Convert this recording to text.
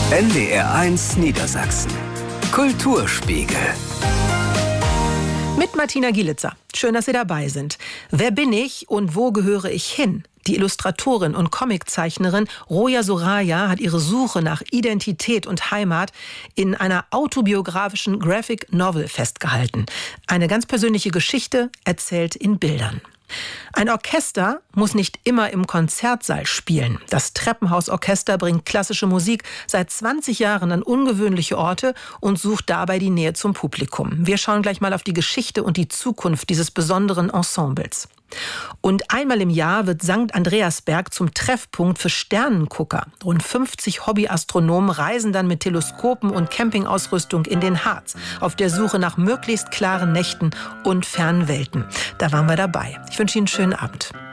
NDR1 Niedersachsen. Kulturspiegel. Mit Martina Gielitzer. Schön, dass Sie dabei sind. Wer bin ich und wo gehöre ich hin? Die Illustratorin und Comiczeichnerin Roya Soraya hat ihre Suche nach Identität und Heimat in einer autobiografischen Graphic Novel festgehalten. Eine ganz persönliche Geschichte, erzählt in Bildern. Ein Orchester muss nicht immer im Konzertsaal spielen. Das Treppenhausorchester bringt klassische Musik seit 20 Jahren an ungewöhnliche Orte und sucht dabei die Nähe zum Publikum. Wir schauen gleich mal auf die Geschichte und die Zukunft dieses besonderen Ensembles. Und einmal im Jahr wird St. Andreasberg zum Treffpunkt für Sternengucker. Rund 50 Hobbyastronomen reisen dann mit Teleskopen und Campingausrüstung in den Harz, auf der Suche nach möglichst klaren Nächten und fernen Welten. Da waren wir dabei. Ich wünsche Ihnen einen schönen Abend.